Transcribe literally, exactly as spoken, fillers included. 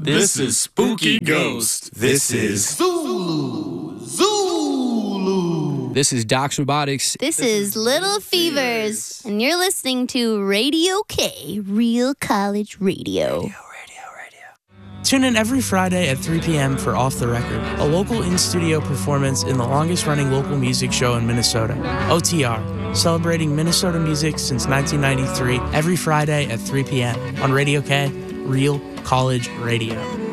This is Spooky Ghost. This is Zulu. Zulu. This is Docs Robotics. This, this is Little Fevers. And you're listening to Radio K, Real College Radio. Radio, radio, radio. Tune in every Friday at three p.m. for Off the Record, a local in-studio performance in the longest-running local music show in Minnesota, O T R, celebrating Minnesota music since nineteen ninety-three, every Friday at three p.m. on Radio K, Real College Radio.